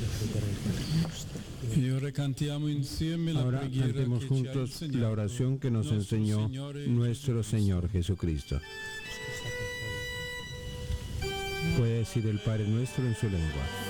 Ahora cantemos juntos la oración que nos enseñó nuestro Señor Jesucristo. Puede decir el Padre Nuestro en su lengua.